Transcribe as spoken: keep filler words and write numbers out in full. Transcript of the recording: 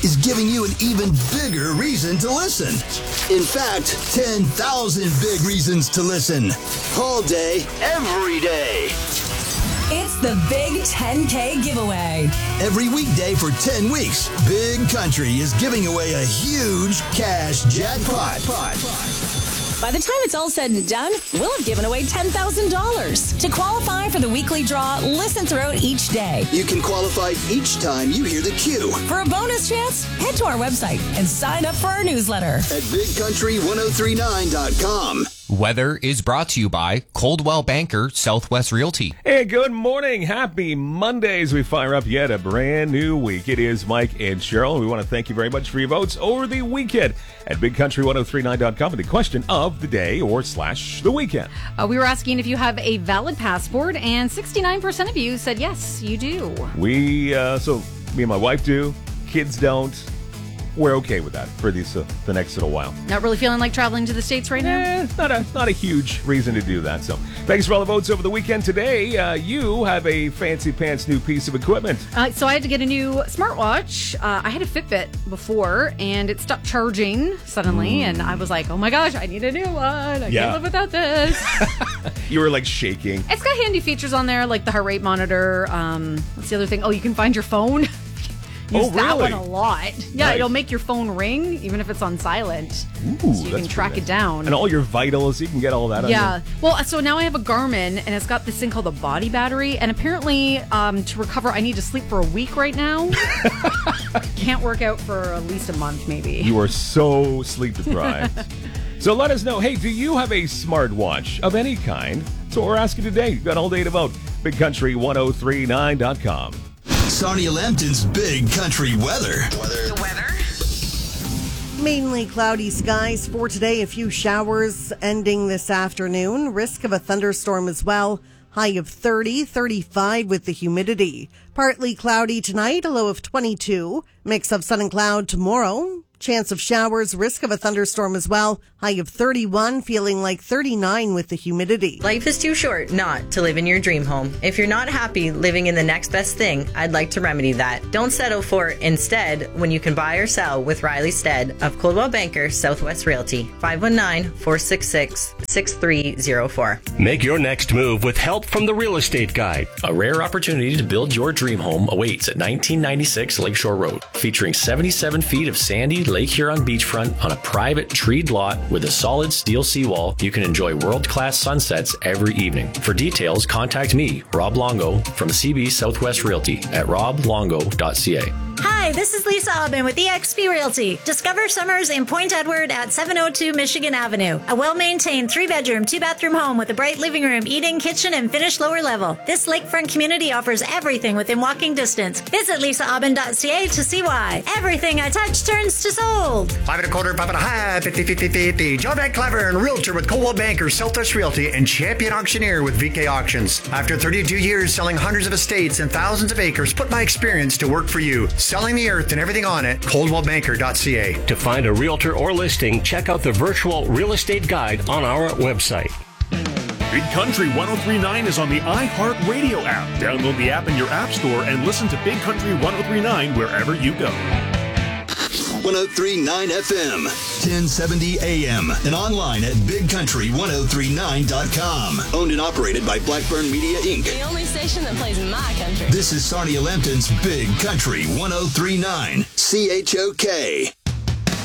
is giving you an even bigger reason to listen. In fact, ten thousand big reasons to listen. All day, every day. It's the Big ten K giveaway. Every weekday for ten weeks, Big Country is giving away a huge cash jackpot. By the time it's all said and done, we'll have given away ten thousand dollars. To qualify for the weekly draw, listen throughout each day. You can qualify each time you hear the cue. For a bonus chance, head to our website and sign up for our newsletter at big country ten thirty-nine dot com. Weather is brought to you by Coldwell Banker Southwest Realty. Hey, good morning. Happy Monday as we fire up yet a brand new week. It is Mike and Cheryl. We want to thank you very much for your votes over the weekend at big country ten thirty-nine dot com for the question of the day or slash the weekend. Uh, we were asking if you have a valid passport, and sixty-nine percent of you said yes, you do. We, uh, so me and my wife do. Kids don't. We're okay with that for these, uh, the next little while. Not really feeling like traveling to the States right now? Eh, not a not a huge reason to do that. So thanks for all the votes over the weekend. Today, uh, you have a fancy pants new piece of equipment. Uh, so I had to get a new smartwatch. Uh, I had a Fitbit before, and it stopped charging suddenly, mm. and I was like, oh my gosh, I need a new one. I yeah. can't live without this. You were like shaking. It's got handy features on there, like the heart rate monitor. Um, what's the other thing? Oh, you can find your phone. Use oh, really? that one a lot. Yeah, nice. It'll make your phone ring, even if it's on silent. Ooh, so you can track nice. it down. And all your vitals, you can get all that on Yeah. there. Well, so now I have a Garmin, and it's got this thing called a body battery. And apparently, um, to recover, I need to sleep for a week right now. Can't work out for at least a month, maybe. You are so sleep deprived. So let us know, hey, do you have a smartwatch of any kind? So we're asking today. You've got all day to vote. big country ten thirty-nine dot com. Sarnia Lambton's Big Country weather. Weather. The weather. Mainly cloudy skies for today. A few showers ending this afternoon. Risk of a thunderstorm as well. High of thirty, thirty-five with the humidity. Partly cloudy tonight, a low of twenty-two. Mix of sun and cloud tomorrow. Chance of showers, risk of a thunderstorm as well. High of thirty-one, feeling like thirty-nine with the humidity. Life is too short not to live in your dream home. If you're not happy living in the next best thing, I'd like to remedy that. Don't settle for instead when you can buy or sell with Riley Stead of Coldwell Banker Southwest Realty. five one nine, four six six, six three zero four. Make your next move with help from the Real Estate Guide. A rare opportunity to build your dream home awaits at nineteen ninety-six Lakeshore Road, featuring seventy-seven feet of sandy Lake Huron beachfront on a private treed lot with a solid steel seawall. You can enjoy world-class sunsets every evening. For details, contact me, Rob Longo, from C B Southwest Realty at rob longo dot c a. Hi, this is Lisa Aubin with E X P Realty. Discover summers in Point Edward at seven oh two Michigan Avenue. A well-maintained three-bedroom, two-bathroom home with a bright living room, eating, kitchen, and finished lower level. This lakefront community offers everything within walking distance. Visit lisa aubin dot c a to see why. Everything I touch turns to sold. Five and a quarter, five and a half, fifty, fifty, fifty. Joe Van Clever, Realtor with Coldwell Banker, Southwest Realty, and champion auctioneer with V K Auctions. After thirty-two years selling hundreds of estates and thousands of acres, put my experience to work for you. Selling the earth and everything on it, coldwell banker dot c a. To find a realtor or listing, check out the virtual real estate guide on our website. Big Country ten thirty-nine is on the iHeartRadio app. Download the app in your app store and listen to Big Country ten thirty-nine wherever you go. ten thirty-nine F M, ten seventy A M, and online at big country ten thirty-nine dot com. Owned and operated by Blackburn Media, Incorporated. The only station that plays my country. This is Sarnia Lambton's Big Country ten thirty-nine, C H O K.